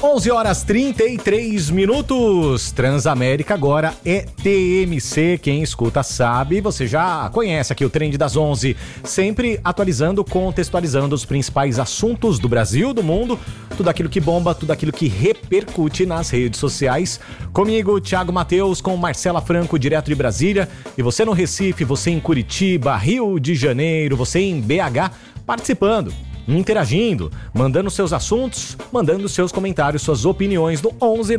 11h33. Transamérica agora é TMC. Quem escuta sabe, você já conhece aqui o Trend das 11. Sempre atualizando, contextualizando os principais assuntos do Brasil, do mundo. Tudo aquilo que bomba, tudo aquilo que repercute nas redes sociais. Comigo, Thiago Matheus, com Marcela Franco, direto de Brasília. E você no Recife, você em Curitiba, Rio de Janeiro, você em BH, participando, interagindo, mandando seus assuntos, mandando seus comentários, suas opiniões no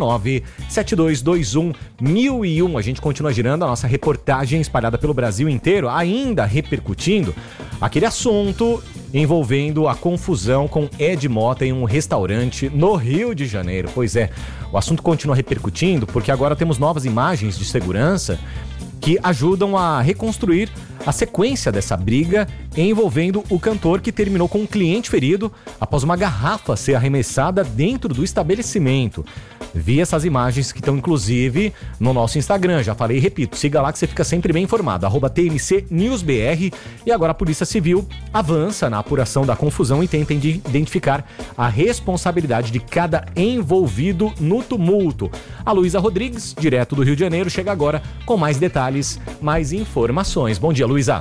119-7221-1001. A gente continua girando a nossa reportagem espalhada pelo Brasil inteiro, ainda repercutindo aquele assunto envolvendo a confusão com Ed Mota em um restaurante no Rio de Janeiro. Pois é, o assunto continua repercutindo porque agora temos novas imagens de segurança que ajudam a reconstruir a sequência dessa briga envolvendo o cantor que terminou com um cliente ferido após uma garrafa ser arremessada dentro do estabelecimento. Vi essas imagens que estão inclusive no nosso Instagram, já falei e repito, siga lá que você fica sempre bem informado, @TMCNewsBR. E agora a Polícia Civil avança na apuração da confusão e tenta identificar a responsabilidade de cada envolvido no tumulto. A Luísa Rodrigues, direto do Rio de Janeiro, chega agora com mais detalhes, mais informações. Bom dia, Luísa.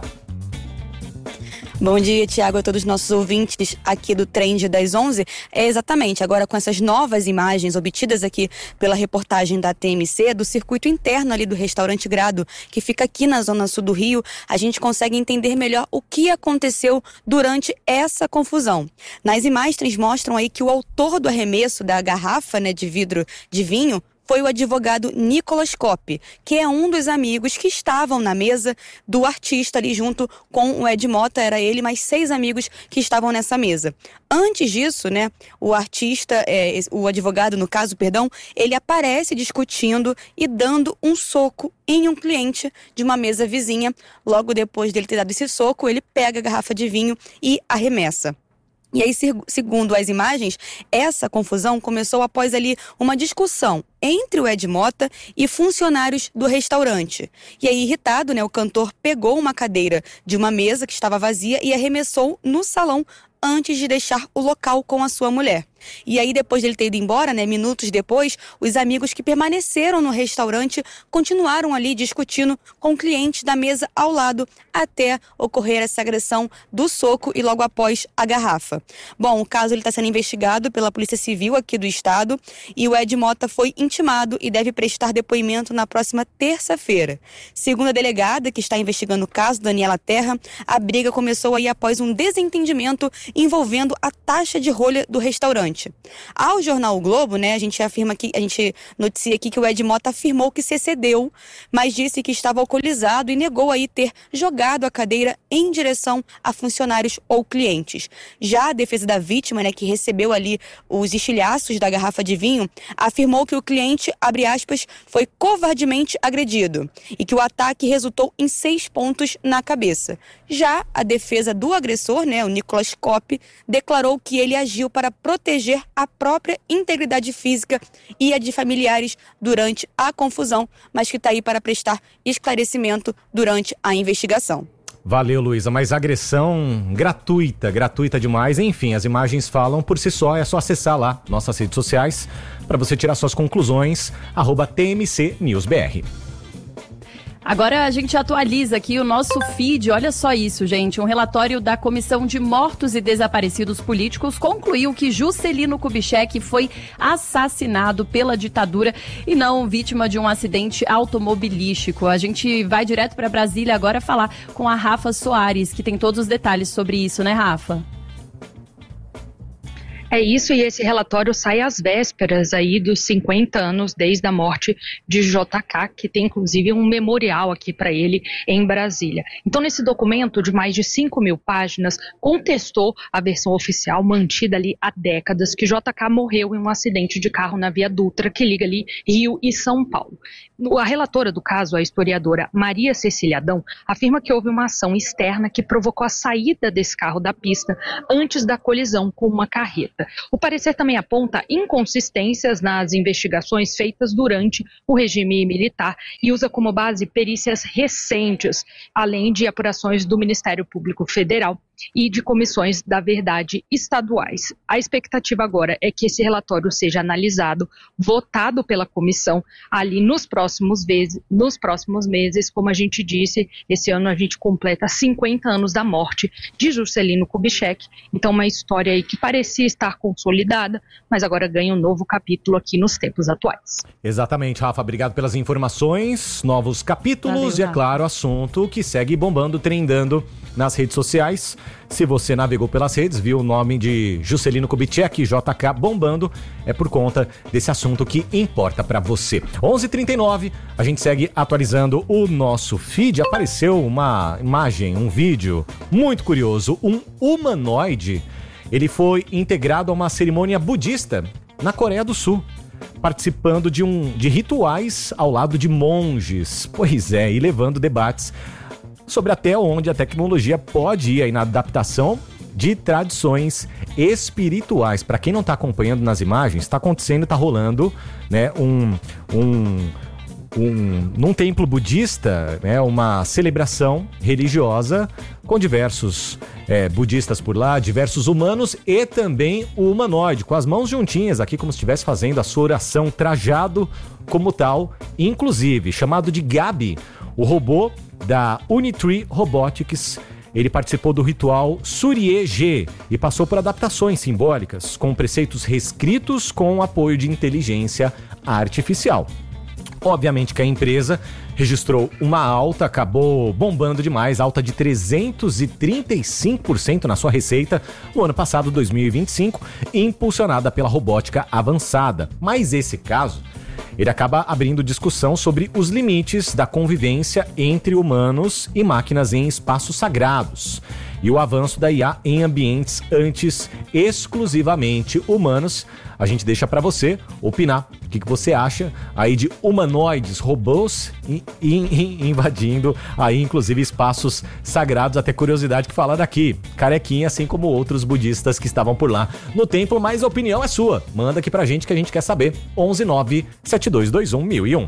Bom dia, Thiago, a todos os nossos ouvintes aqui do Trend das 11. Exatamente, agora com essas novas imagens obtidas aqui pela reportagem da TMC, do circuito interno ali do restaurante Grado, que fica aqui na zona sul do Rio, a gente consegue entender melhor o que aconteceu durante essa confusão. Nas imagens mostram aí que o autor do arremesso da garrafa, de vidro de vinho, foi o advogado Nicolas Coppi, que é um dos amigos que estavam na mesa do artista ali junto com o Ed Mota. Era ele mais 6 amigos que estavam nessa mesa. Antes disso, o artista, o advogado no caso, ele aparece discutindo e dando um soco em um cliente de uma mesa vizinha. Logo depois dele ter dado esse soco, ele pega a garrafa de vinho e arremessa. E aí, segundo as imagens, essa confusão começou após ali uma discussão entre o Ed Mota e funcionários do restaurante. E aí, irritado, o cantor pegou uma cadeira de uma mesa que estava vazia e arremessou no salão antes de deixar o local com a sua mulher. E aí, depois dele ter ido embora, minutos depois, os amigos que permaneceram no restaurante continuaram ali discutindo com clientes da mesa ao lado até ocorrer essa agressão do soco e logo após a garrafa. Bom, o caso está sendo investigado pela Polícia Civil aqui do estado e o Ed Mota foi intimado e deve prestar depoimento na próxima terça-feira. Segundo a delegada que está investigando o caso, Daniela Terra, a briga começou aí após um desentendimento envolvendo a taxa de rolha do restaurante. Ao jornal O Globo, a gente noticia aqui que o Ed Mota afirmou que se excedeu, mas disse que estava alcoolizado e negou aí ter jogado a cadeira em direção a funcionários ou clientes. Já a defesa da vítima, que recebeu ali os estilhaços da garrafa de vinho, afirmou que o cliente, abre aspas, foi covardemente agredido e que o ataque resultou em 6 pontos na cabeça. Já a defesa do agressor, o Nicolas Coppi, declarou que ele agiu para proteger a própria integridade física e a de familiares durante a confusão, mas que está aí para prestar esclarecimento durante a investigação. Valeu, Luísa, mas agressão gratuita demais. Enfim, as imagens falam por si só, é só acessar lá nossas redes sociais para você tirar suas conclusões, @TMCNewsBR. Agora a gente atualiza aqui o nosso feed, olha só isso, gente. Um relatório da Comissão de Mortos e Desaparecidos Políticos concluiu que Juscelino Kubitschek foi assassinado pela ditadura e não vítima de um acidente automobilístico. A gente vai direto para Brasília agora falar com a Rafa Soares, que tem todos os detalhes sobre isso, né, Rafa? É isso, e esse relatório sai às vésperas aí dos 50 anos desde a morte de JK, que tem inclusive um memorial aqui para ele em Brasília. Então, nesse documento de mais de 5.000 páginas, contestou a versão oficial mantida ali há décadas, que JK morreu em um acidente de carro na Via Dutra, que liga ali Rio e São Paulo. A relatora do caso, a historiadora Maria Cecília Adão, afirma que houve uma ação externa que provocou a saída desse carro da pista antes da colisão com uma carreta. O parecer também aponta inconsistências nas investigações feitas durante o regime militar e usa como base perícias recentes, além de apurações do Ministério Público Federal e de comissões da verdade estaduais. A expectativa agora é que esse relatório seja analisado, votado pela comissão ali nos próximos meses. Como a gente disse, esse ano a gente completa 50 anos da morte de Juscelino Kubitschek. Então, uma história aí que parecia estar consolidada, mas agora ganha um novo capítulo aqui nos tempos atuais. Exatamente, Rafa. Obrigado pelas informações, novos capítulos. Valeu, e, é claro, assunto que segue bombando, trendando nas redes sociais. Se você navegou pelas redes, viu o nome de Juscelino Kubitschek, JK, bombando, é por conta desse assunto que importa pra você. 11h39, a gente segue atualizando o nosso feed. Apareceu uma imagem, um vídeo muito curioso. Um humanoide, ele foi integrado a uma cerimônia budista na Coreia do Sul, participando de rituais ao lado de monges. Pois é, e levando debates sobre até onde a tecnologia pode ir aí na adaptação de tradições espirituais. Para quem não está acompanhando nas imagens, está acontecendo, está rolando, né, num templo budista, né, uma celebração religiosa com diversos budistas por lá, diversos humanos e também o humanoide, com as mãos juntinhas aqui, como se estivesse fazendo a sua oração, trajado como tal, inclusive chamado de Gabi, o robô da Unitree Robotics. Ele participou do ritual Surye-G e passou por adaptações simbólicas com preceitos reescritos com o apoio de inteligência artificial. Obviamente que a empresa registrou uma alta, acabou bombando demais, alta de 335% na sua receita no ano passado, 2025, impulsionada pela robótica avançada. Mas esse caso, ele acaba abrindo discussão sobre os limites da convivência entre humanos e máquinas em espaços sagrados e o avanço da IA em ambientes antes exclusivamente humanos. A gente deixa para você opinar. O que você acha aí de humanoides, robôs invadindo aí inclusive espaços sagrados? Até curiosidade que falar daqui, carequinha, assim como outros budistas que estavam por lá no templo, mas a opinião é sua. Manda aqui pra gente que a gente quer saber. 11972211001.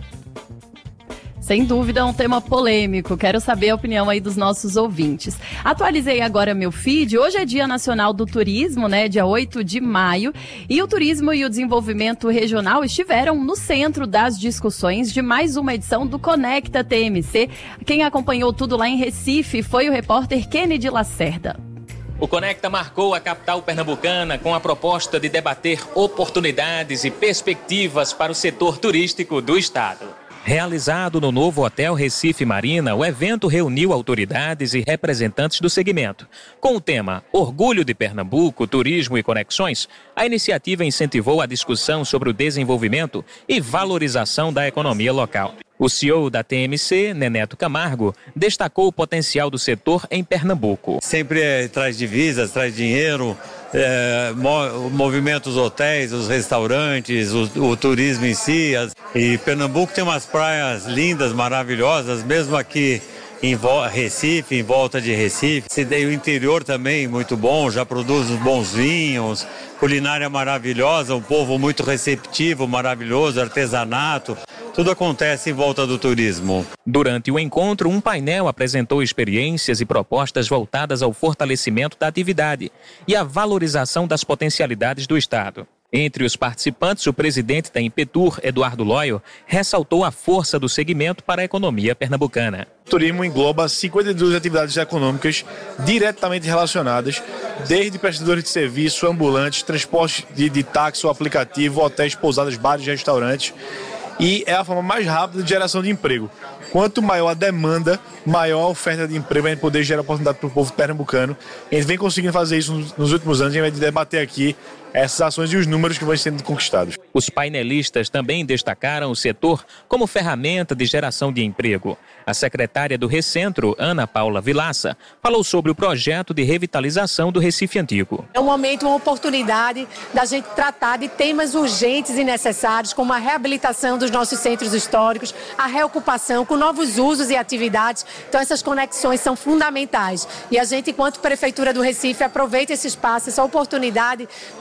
Sem dúvida, é um tema polêmico. Quero saber a opinião aí dos nossos ouvintes. Atualizei agora meu feed. Hoje é Dia Nacional do Turismo, né? Dia 8 de maio. E o turismo e o desenvolvimento regional estiveram no centro das discussões de mais uma edição do Conecta TMC. Quem acompanhou tudo lá em Recife foi o repórter Kennedy Lacerda. O Conecta marcou a capital pernambucana com a proposta de debater oportunidades e perspectivas para o setor turístico do estado. Realizado no novo Hotel Recife Marina, o evento reuniu autoridades e representantes do segmento. Com o tema Orgulho de Pernambuco, Turismo e Conexões, a iniciativa incentivou a discussão sobre o desenvolvimento e valorização da economia local. O CEO da TMC, Neneto Camargo, destacou o potencial do setor em Pernambuco. Sempre traz divisas, traz dinheiro, movimenta os hotéis, os restaurantes, o turismo em si. E Pernambuco tem umas praias lindas, maravilhosas, mesmo aqui em Recife, em volta de Recife. O interior também muito bom, já produz bons vinhos, culinária maravilhosa, um povo muito receptivo, maravilhoso, artesanato. Tudo acontece em volta do turismo. Durante o encontro, um painel apresentou experiências e propostas voltadas ao fortalecimento da atividade e à valorização das potencialidades do estado. Entre os participantes, o presidente da Impetur, Eduardo Loyo, ressaltou a força do segmento para a economia pernambucana. O turismo engloba 52 atividades econômicas diretamente relacionadas, desde prestadores de serviço, ambulantes, transporte de táxi ou aplicativo, hotéis, pousadas, bares e restaurantes. E é a forma mais rápida de geração de emprego. Quanto maior a demanda, maior a oferta de emprego, a gente poder gerar oportunidade para o povo pernambucano. A gente vem conseguindo fazer isso nos últimos anos, a gente vai debater aqui essas ações e os números que vão sendo conquistados. Os painelistas também destacaram o setor como ferramenta de geração de emprego. A secretária do Recentro, Ana Paula Vilaça, falou sobre o projeto de revitalização do Recife Antigo. É um momento, uma oportunidade da gente tratar de temas urgentes e necessários, como a reabilitação dos nossos centros históricos, a reocupação com novos usos e atividades. Então essas conexões são fundamentais. E a gente, enquanto Prefeitura do Recife, aproveita esse espaço, essa oportunidade para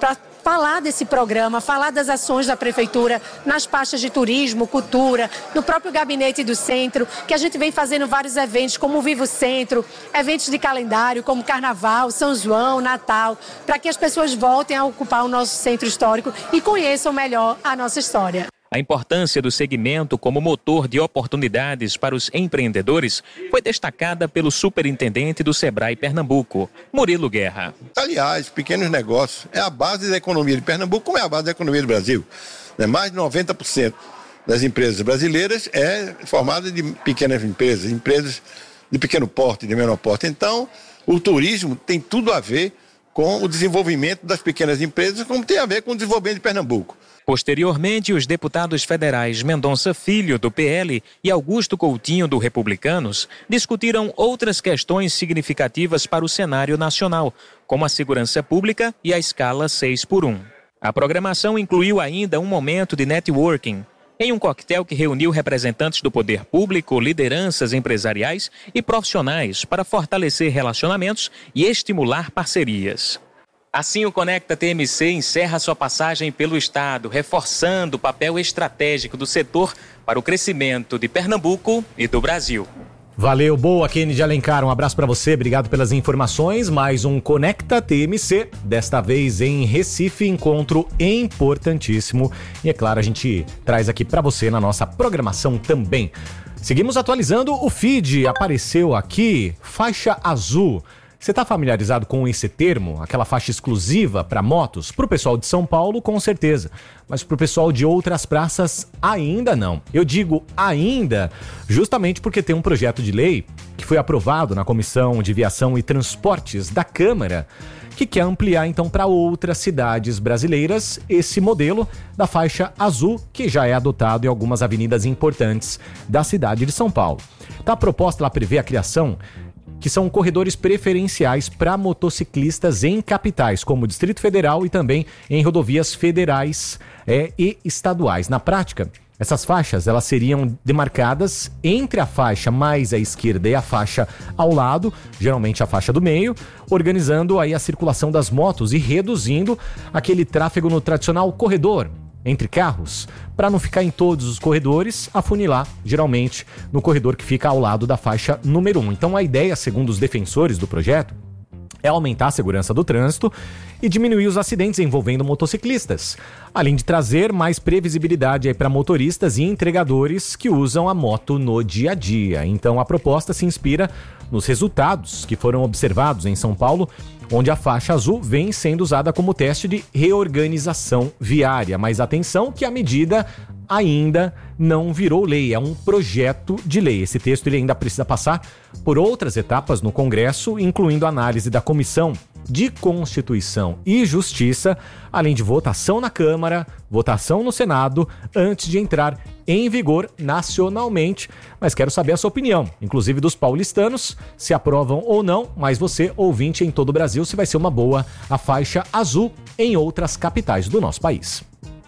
falar desse programa, falar das ações da Prefeitura nas pastas de turismo, cultura, no próprio gabinete do centro, que a gente vem fazendo vários eventos, como o Vivo Centro, eventos de calendário, como Carnaval, São João, Natal, para que as pessoas voltem a ocupar o nosso centro histórico e conheçam melhor a nossa história. A importância do segmento como motor de oportunidades para os empreendedores foi destacada pelo superintendente do Sebrae Pernambuco, Murilo Guerra. Aliás, pequenos negócios é a base da economia de Pernambuco, como é a base da economia do Brasil. Mais de 90% das empresas brasileiras é formada de pequenas empresas, empresas de pequeno porte, de menor porte. Então, o turismo tem tudo a ver com o desenvolvimento das pequenas empresas, como tem a ver com o desenvolvimento de Pernambuco. Posteriormente, os deputados federais Mendonça Filho, do PL, e Augusto Coutinho, do Republicanos, discutiram outras questões significativas para o cenário nacional, como a segurança pública e a escala 6x1. A programação incluiu ainda um momento de networking, em um coquetel que reuniu representantes do poder público, lideranças empresariais e profissionais para fortalecer relacionamentos e estimular parcerias. Assim, o Conecta TMC encerra sua passagem pelo Estado, reforçando o papel estratégico do setor para o crescimento de Pernambuco e do Brasil. Valeu, boa, Kennedy Alencar, um abraço para você, obrigado pelas informações. Mais um Conecta TMC, desta vez em Recife, encontro importantíssimo. E é claro, a gente traz aqui para você na nossa programação também. Seguimos atualizando o feed, apareceu aqui, faixa azul. Você está familiarizado com esse termo? Aquela faixa exclusiva para motos? Para o pessoal de São Paulo, com certeza. Mas para o pessoal de outras praças, ainda não. Eu digo ainda justamente porque tem um projeto de lei que foi aprovado na Comissão de Viação e Transportes da Câmara, que quer ampliar então para outras cidades brasileiras esse modelo da faixa azul, que já é adotado em algumas avenidas importantes da cidade de São Paulo. Tá, a proposta ela prevê a criação que são corredores preferenciais para motociclistas em capitais, como o Distrito Federal e também em rodovias federais e estaduais. Na prática, essas faixas elas seriam demarcadas entre a faixa mais à esquerda e a faixa ao lado, geralmente a faixa do meio, organizando aí a circulação das motos e reduzindo aquele tráfego no tradicional corredor entre carros, para não ficar em todos os corredores, afunilar, geralmente, no corredor que fica ao lado da faixa número 1. Então a ideia, segundo os defensores do projeto, é aumentar a segurança do trânsito e diminuir os acidentes envolvendo motociclistas, além de trazer mais previsibilidade para motoristas e entregadores que usam a moto no dia a dia. Então a proposta se inspira nos resultados que foram observados em São Paulo, onde a faixa azul vem sendo usada como teste de reorganização viária. Mas atenção que a medida ainda não virou lei, é um projeto de lei. Esse texto ele ainda precisa passar por outras etapas no Congresso, incluindo a análise da Comissão de Constituição e Justiça, além de votação na Câmara, votação no Senado, antes de entrar em vigor nacionalmente. Mas quero saber a sua opinião, inclusive dos paulistanos, se aprovam ou não, mas você, ouvinte em todo o Brasil, se vai ser uma boa a faixa azul em outras capitais do nosso país.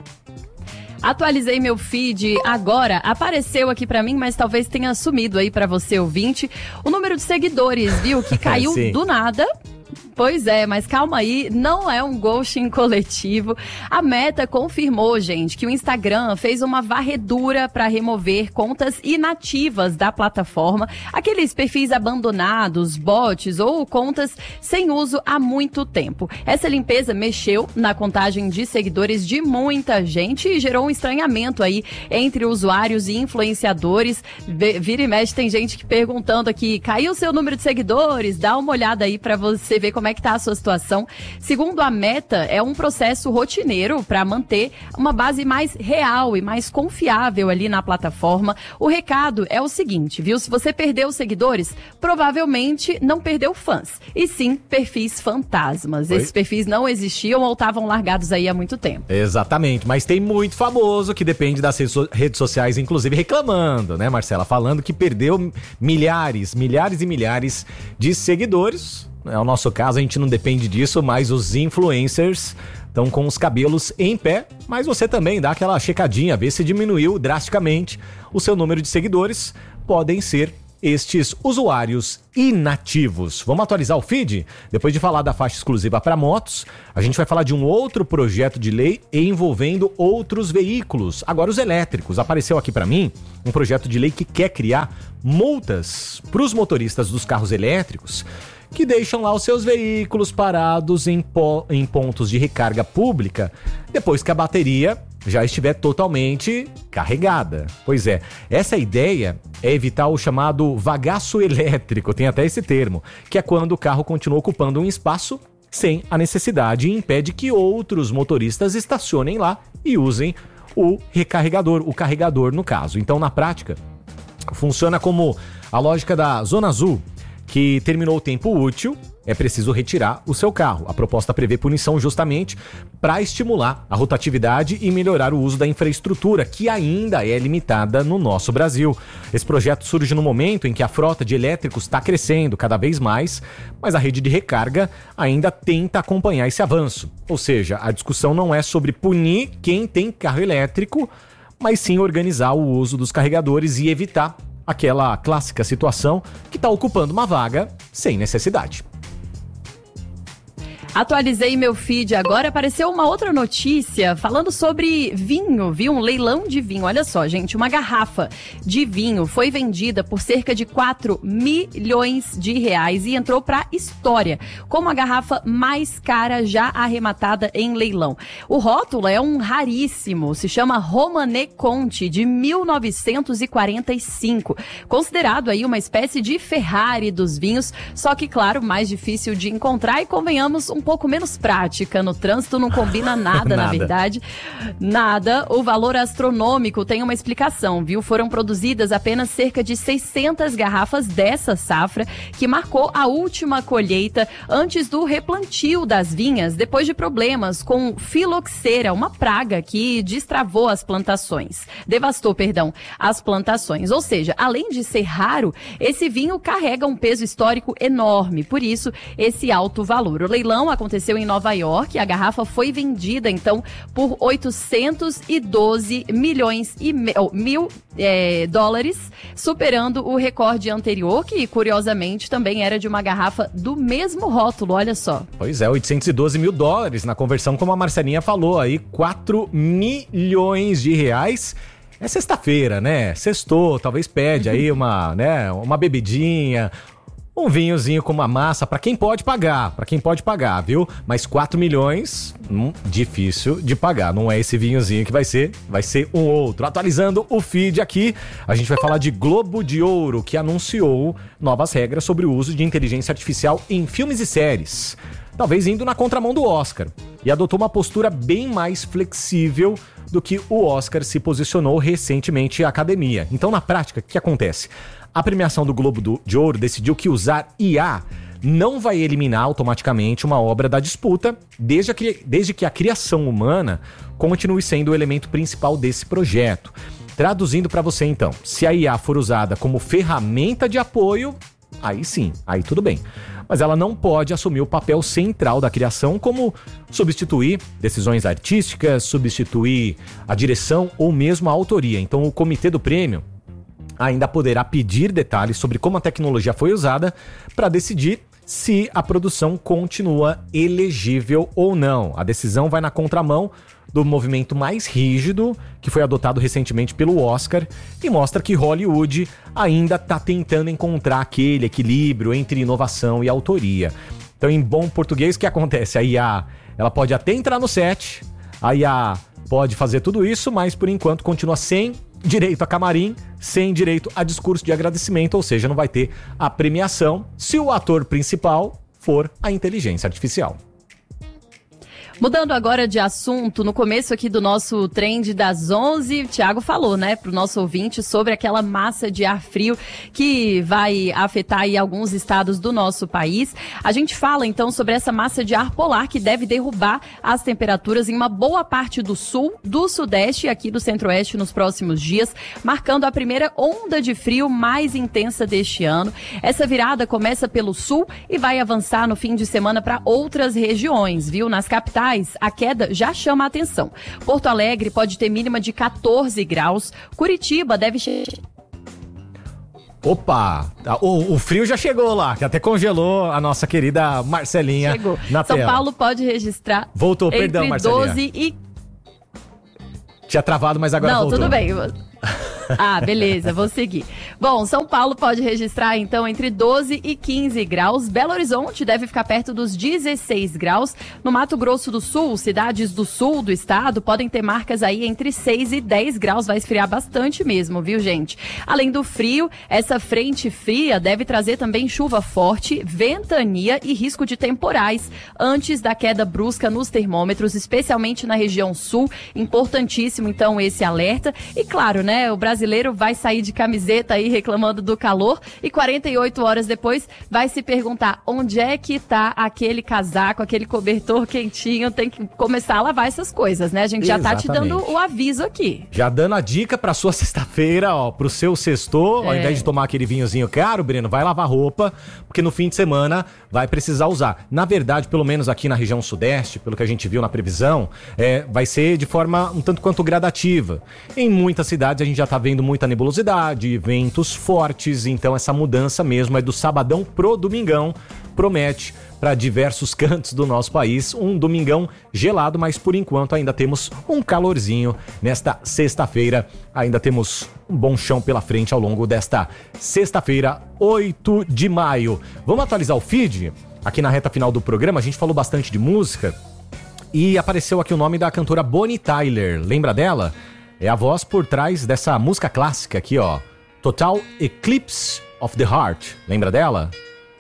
Atualizei meu feed agora, apareceu aqui pra mim, mas talvez tenha sumido aí pra você, ouvinte, o número de seguidores, viu? Que caiu do nada. Pois é, mas calma aí, não é um ghosting coletivo. A Meta confirmou, gente, que o Instagram fez uma varredura para remover contas inativas da plataforma, aqueles perfis abandonados, bots ou contas sem uso há muito tempo. Essa limpeza mexeu na contagem de seguidores de muita gente e gerou um estranhamento aí entre usuários e influenciadores. Vira e mexe, tem gente que perguntando aqui, caiu o seu número de seguidores? Dá uma olhada aí para você ver como é que tá a sua situação. Segundo a Meta, é um processo rotineiro para manter uma base mais real e mais confiável ali na plataforma. O recado é o seguinte, viu? Se você perdeu seguidores, provavelmente não perdeu fãs, e sim perfis fantasmas. Esses perfis não existiam ou estavam largados aí há muito tempo. Exatamente, mas tem muito famoso que depende das redes sociais, inclusive reclamando, né, Marcela? Falando que perdeu milhares e milhares de seguidores. É o nosso caso, a gente não depende disso, mas os influencers estão com os cabelos em pé, mas você também dá aquela checadinha, vê se diminuiu drasticamente o seu número de seguidores. Podem ser estes usuários inativos. Vamos atualizar o feed? Depois de falar da faixa exclusiva para motos, a gente vai falar de um outro projeto de lei envolvendo outros veículos, agora os elétricos. Apareceu aqui para mim um projeto de lei que quer criar multas para os motoristas dos carros elétricos que deixam lá os seus veículos parados em pontos de recarga pública depois que a bateria já estiver totalmente carregada. Pois é, essa ideia é evitar o chamado vagaço elétrico, tem até esse termo, que é quando o carro continua ocupando um espaço sem a necessidade e impede que outros motoristas estacionem lá e usem o recarregador, o carregador no caso. Então, na prática, funciona como a lógica da Zona Azul, que terminou o tempo útil, é preciso retirar o seu carro. A proposta prevê punição justamente para estimular a rotatividade e melhorar o uso da infraestrutura, que ainda é limitada no nosso Brasil. Esse projeto surge no momento em que a frota de elétricos está crescendo cada vez mais, mas a rede de recarga ainda tenta acompanhar esse avanço. Ou seja, a discussão não é sobre punir quem tem carro elétrico, mas sim organizar o uso dos carregadores e evitar aquela clássica situação que está ocupando uma vaga sem necessidade. Atualizei meu feed agora, apareceu uma outra notícia falando sobre vinho, viu? Um leilão de vinho. Olha só, gente, uma garrafa de vinho foi vendida por cerca de 4 milhões de reais e entrou para história como a garrafa mais cara já arrematada em leilão. O rótulo é um raríssimo, se chama Romanée Conti, de 1945, considerado aí uma espécie de Ferrari dos vinhos, só que, claro, mais difícil de encontrar e, convenhamos, um pouco menos prática no trânsito, não combina nada, na verdade. Nada. O valor astronômico tem uma explicação, viu? Foram produzidas apenas cerca de 600 garrafas dessa safra, que marcou a última colheita antes do replantio das vinhas, depois de problemas com filoxera, uma praga que devastou as plantações. Ou seja, além de ser raro, esse vinho carrega um peso histórico enorme, por isso esse alto valor. O leilão aconteceu em Nova York, a garrafa foi vendida então por 812 milhões mil dólares, superando o recorde anterior, que curiosamente também era de uma garrafa do mesmo rótulo, olha só. Pois é, 812 mil dólares na conversão, como a Marcelinha falou aí, 4 milhões de reais. É sexta-feira, né? Sextou, talvez pede aí uma bebidinha, um vinhozinho com uma massa, pra quem pode pagar, viu? Mas 4 milhões, difícil de pagar, não é esse vinhozinho que vai ser um outro. Atualizando o feed aqui, a gente vai falar de Globo de Ouro, que anunciou novas regras sobre o uso de inteligência artificial em filmes e séries, talvez indo na contramão do Oscar, e adotou uma postura bem mais flexível do que o Oscar se posicionou recentemente à academia. Então, na prática, o que acontece? A premiação do Globo de Ouro decidiu que usar IA não vai eliminar automaticamente uma obra da disputa, desde que a criação humana continue sendo o elemento principal desse projeto. Traduzindo para você então, se a IA for usada como ferramenta de apoio, aí sim, aí tudo bem. Mas ela não pode assumir o papel central da criação, como substituir decisões artísticas, substituir a direção ou mesmo a autoria. Então o comitê do prêmio ainda poderá pedir detalhes sobre como a tecnologia foi usada para decidir se a produção continua elegível ou não. A decisão vai na contramão do movimento mais rígido que foi adotado recentemente pelo Oscar e mostra que Hollywood ainda está tentando encontrar aquele equilíbrio entre inovação e autoria. Então, em bom português, o que acontece? A IA, ela pode até entrar no set, a IA pode fazer tudo isso, mas por enquanto continua sem direito a camarim, sem direito a discurso de agradecimento, ou seja, não vai ter a premiação se o ator principal for a inteligência artificial. Mudando agora de assunto, no começo aqui do nosso trend das 11, o Thiago falou, né, pro nosso ouvinte sobre aquela massa de ar frio que vai afetar aí alguns estados do nosso país. A gente fala então sobre essa massa de ar polar que deve derrubar as temperaturas em uma boa parte do sul, do sudeste e aqui do centro-oeste nos próximos dias, marcando a primeira onda de frio mais intensa deste ano. Essa virada começa pelo sul e vai avançar no fim de semana para outras regiões, viu? Nas capitais, a queda já chama a atenção. Porto Alegre pode ter mínima de 14 graus. Curitiba deve... Opa! O frio já chegou lá, que até congelou a nossa querida Marcelinha na São tela. Paulo pode registrar. Voltou, perdão, Marcelinha. 12 e... Tinha travado, mas agora voltou. Não, tudo bem. Ah, beleza, vou seguir. Bom, São Paulo pode registrar, então, entre 12 e 15 graus. Belo Horizonte deve ficar perto dos 16 graus. No Mato Grosso do Sul, cidades do sul do estado podem ter marcas aí entre 6 e 10 graus. Vai esfriar bastante mesmo, viu, gente? Além do frio, essa frente fria deve trazer também chuva forte, ventania e risco de temporais antes da queda brusca nos termômetros, especialmente na região sul. Importantíssimo, então, esse alerta. E claro, né, o brasileiro vai sair de camiseta aí reclamando do calor e 48 horas depois vai se perguntar onde é que tá aquele casaco, aquele cobertor quentinho. Tem que começar a lavar essas coisas, né? A gente já tá te dando o aviso aqui. Já dando a dica pra sua sexta-feira, ó, pro seu sextor, ao invés de tomar aquele vinhozinho caro, Breno, vai lavar roupa, porque no fim de semana vai precisar usar. Na verdade, pelo menos aqui na região sudeste, pelo que a gente viu na previsão, vai ser de forma um tanto quanto gradativa. Em muitas cidades a gente já tá vendo muita nebulosidade, ventos fortes, então essa mudança mesmo é do sabadão pro domingão, promete para diversos cantos do nosso país um domingão gelado, mas por enquanto ainda temos um calorzinho nesta sexta-feira, ainda temos um bom chão pela frente ao longo desta sexta-feira, 8 de maio. Vamos atualizar o feed? Aqui na reta final do programa a gente falou bastante de música e apareceu aqui o nome da cantora Bonnie Tyler, lembra dela? É a voz por trás dessa música clássica aqui, ó. Total Eclipse of the Heart. Lembra dela?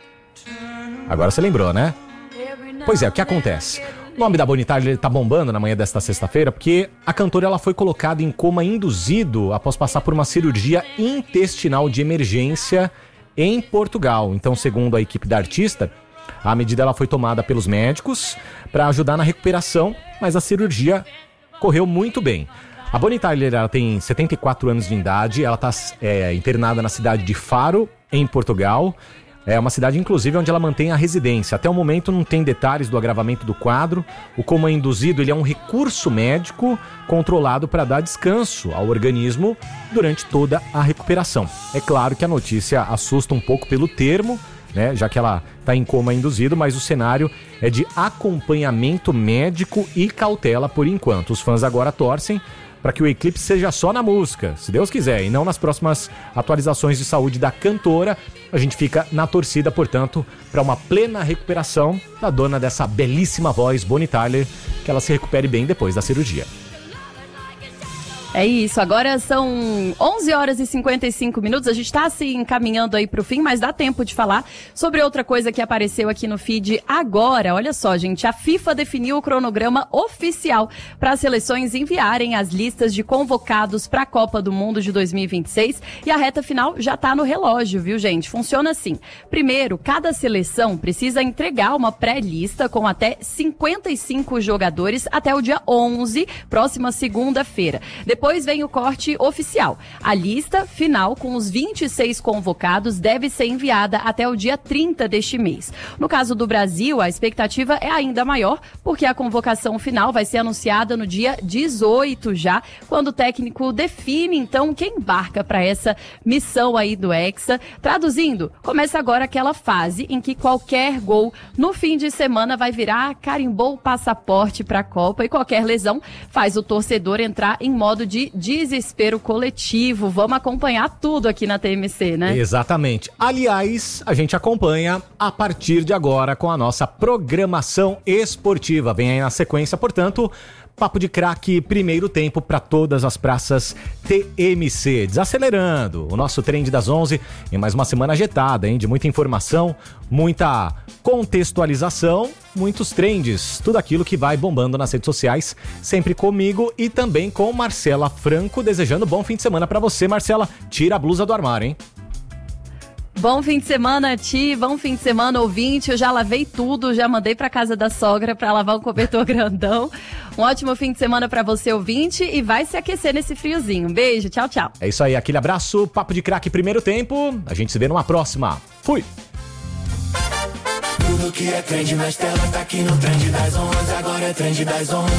Agora você lembrou, né? Pois é, o que acontece? O nome da Bonnie Tyler tá bombando na manhã desta sexta-feira porque a cantora ela foi colocada em coma induzido após passar por uma cirurgia intestinal de emergência em Portugal. Então, segundo a equipe da artista, a medida ela foi tomada pelos médicos para ajudar na recuperação, mas a cirurgia correu muito bem. A Bonnie Tyler ela tem 74 anos de idade, ela está internada na cidade de Faro, em Portugal. É uma cidade, inclusive, onde ela mantém a residência. Até o momento não tem detalhes do agravamento do quadro. O coma induzido ele é um recurso médico controlado para dar descanso ao organismo durante toda a recuperação. É claro que a notícia assusta um pouco pelo termo, né, já que ela está em coma induzido, mas o cenário é de acompanhamento médico e cautela por enquanto. Os fãs agora torcem para que o eclipse seja só na música, se Deus quiser, e não nas próximas atualizações de saúde da cantora. A gente fica na torcida, portanto, para uma plena recuperação da dona dessa belíssima voz, Bonnie Tyler, que ela se recupere bem depois da cirurgia. É isso, agora são 11 horas e 55 minutos, a gente está se encaminhando aí para o fim, mas dá tempo de falar sobre outra coisa que apareceu aqui no feed agora. Olha só, gente, a FIFA definiu o cronograma oficial para as seleções enviarem as listas de convocados para a Copa do Mundo de 2026 e a reta final já está no relógio, viu, gente? Funciona assim. Primeiro, cada seleção precisa entregar uma pré-lista com até 55 jogadores até o dia 11, próxima segunda-feira. Depois vem o corte oficial. A lista final com os 26 convocados deve ser enviada até o dia 30 deste mês. No caso do Brasil, a expectativa é ainda maior, porque a convocação final vai ser anunciada no dia 18 já, quando o técnico define, então, quem embarca para essa missão aí do Hexa. Traduzindo, começa agora aquela fase em que qualquer gol no fim de semana vai virar carimbou o passaporte para a Copa e qualquer lesão faz o torcedor entrar em modo de desespero coletivo. Vamos acompanhar tudo aqui na TMC, né? Exatamente. Aliás, a gente acompanha a partir de agora com a nossa programação esportiva. Vem aí na sequência, portanto, Papo de Craque, primeiro tempo para todas as praças TMC. Desacelerando o nosso Trend das 11 em mais uma semana agitada, hein? De muita informação, muita contextualização, muitos trends, tudo aquilo que vai bombando nas redes sociais, sempre comigo e também com Marcela Franco, desejando bom fim de semana para você, Marcela. Tira a blusa do armário, hein? Bom fim de semana, Ti, bom fim de semana, ouvinte. Eu já lavei tudo, já mandei pra casa da sogra pra lavar um cobertor grandão. Um ótimo fim de semana pra você, ouvinte, e vai se aquecer nesse friozinho. Um beijo, tchau, tchau. É isso aí, aquele abraço, Papo de Craque primeiro tempo. A gente se vê numa próxima. Fui! Tudo que é trend nas telas tá aqui no Trend das 11. Agora é Trend das 11,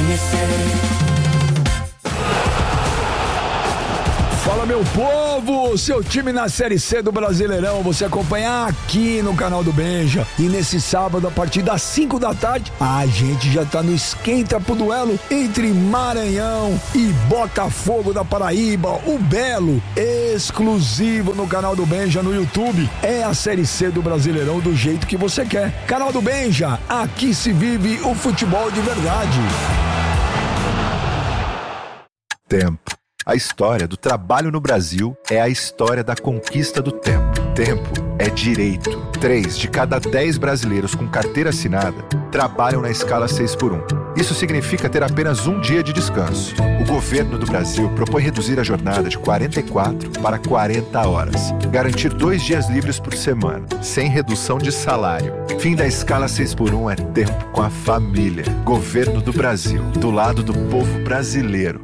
TMC. Fala, meu povo! o seu time na Série C do Brasileirão, você acompanha aqui no canal do Benja. E nesse sábado, a partir das 5 da tarde, a gente já tá no esquenta pro duelo entre Maranhão e Botafogo da Paraíba, o Belo, exclusivo no canal do Benja no YouTube. É a Série C do Brasileirão do jeito que você quer. Canal do Benja, aqui se vive o futebol de verdade. Tempo. A história do trabalho no Brasil é a história da conquista do tempo. Tempo é direito. 3 de cada 10 brasileiros com carteira assinada trabalham na escala 6x1. Isso significa ter apenas um dia de descanso. O governo do Brasil propõe reduzir a jornada de 44 para 40 horas. Garantir 2 dias livres por semana, sem redução de salário. Fim da escala 6x1 é tempo com a família. Governo do Brasil, do lado do povo brasileiro.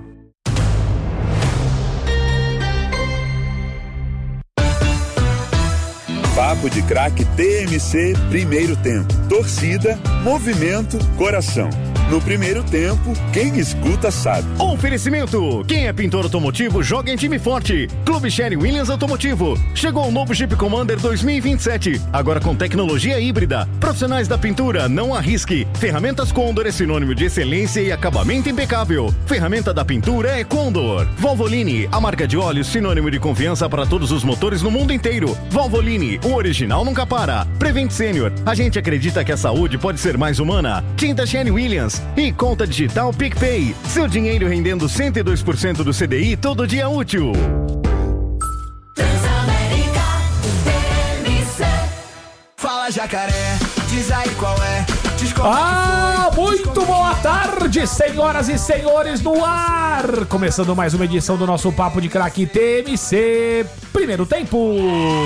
Papo de Craque TMC, primeiro tempo. Torcida, movimento, coração. No primeiro tempo, quem escuta sabe. Oferecimento. Quem é pintor automotivo, joga em time forte. Clube Sherry Williams Automotivo. Chegou o novo Jeep Commander 2027. Agora com tecnologia híbrida. Profissionais da pintura, não arrisque. Ferramentas Condor é sinônimo de excelência e acabamento impecável. Ferramenta da pintura é Condor. Valvoline, a marca de óleo sinônimo de confiança para todos os motores no mundo inteiro. Valvoline, o original nunca para. Prevent Senior, a gente acredita que a saúde pode ser mais humana. Tinta Sherry Williams e conta digital PicPay. Seu dinheiro rendendo 102% do CDI todo dia útil. Transamérica, TMC. Fala Jacaré, diz aí qual é. Muito boa tarde, senhoras e senhores no ar. Começando mais uma edição do nosso Papo de Craque TMC, primeiro tempo.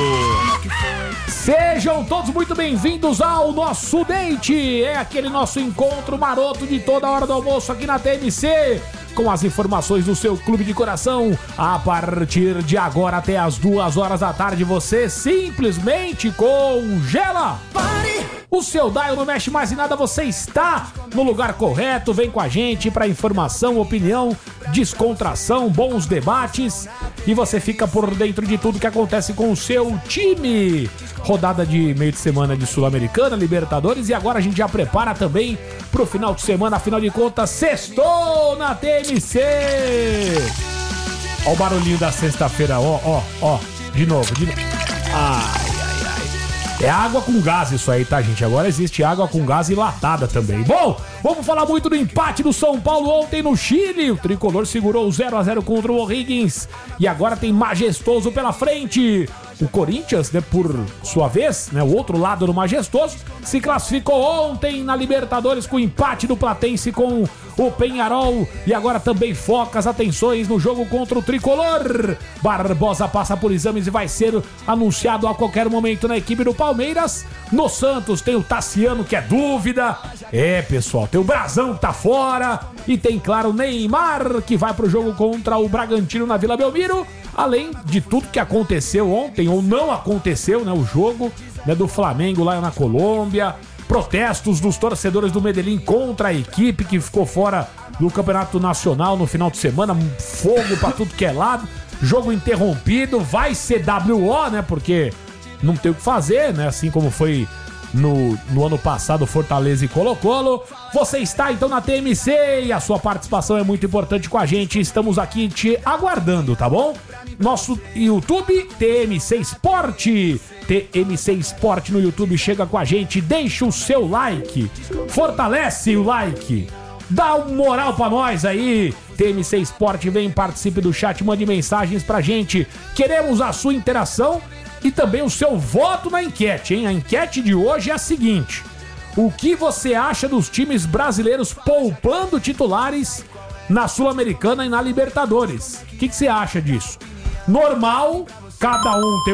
Sejam todos muito bem-vindos ao nosso date. É aquele nosso encontro maroto de toda hora do almoço aqui na TMC, com as informações do seu clube de coração. A partir de agora até as 2 horas da tarde, você simplesmente congela. O seu dial não mexe mais em nada, você está no lugar correto. Vem com a gente para informação, opinião, descontração, bons debates, e você fica por dentro de tudo que acontece com o seu time. Rodada de meio de semana de Sul-Americana, Libertadores, e agora a gente já prepara também pro final de semana. Afinal de contas, sextou na TMC. Ó o barulhinho da sexta-feira, ó, de novo. É água com gás isso aí, tá, gente? Agora existe água com gás enlatada também. Bom, vamos falar muito do empate do São Paulo ontem no Chile. O tricolor segurou o 0x0 contra o O'Higgins e agora tem Majestoso pela frente. O Corinthians, né, por sua vez, né, o outro lado do Majestoso, se classificou ontem na Libertadores com o empate do Platense com o Peñarol, e agora também foca as atenções no jogo contra o tricolor. Barbosa passa por exames e vai ser anunciado a qualquer momento na equipe do Palmeiras. No Santos tem o Tassiano, que é dúvida. Pessoal, tem o Brazão que tá fora, e tem, claro, o Neymar, que vai pro jogo contra o Bragantino na Vila Belmiro. Além de tudo que aconteceu ontem, ou não aconteceu, né, o jogo, né, do Flamengo lá na Colômbia, protestos dos torcedores do Medellín contra a equipe que ficou fora do Campeonato Nacional no final de semana, fogo pra tudo que é lado, jogo interrompido, vai ser WO, né, porque não tem o que fazer, né, assim como foi no ano passado Fortaleza e Colo-Colo. Você está então na TMC e a sua participação é muito importante com a gente. Estamos aqui te aguardando, tá bom? Nosso YouTube, TMC Esporte. TMC Esporte no YouTube, chega com a gente, deixa o seu like, fortalece o like, dá uma moral pra nós aí. TMC Esporte, vem, participe do chat, mande mensagens pra gente. Queremos a sua interação e também o seu voto na enquete, hein? A enquete de hoje é a seguinte: o que você acha dos times brasileiros poupando titulares na Sul-Americana e na Libertadores? O que você acha disso? Normal, cada um tem